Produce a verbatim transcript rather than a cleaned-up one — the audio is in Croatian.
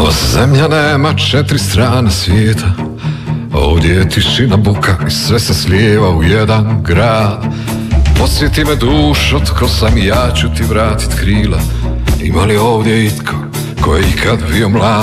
Ova zemlja nema četiri strane svijeta, ovdje je tišina, buka i sve se slijeva u jedan grad. Posjeti me dušo, tko sam i ja ću ti vratit krila. Ima li ovdje itko ko je ikad bio mlad?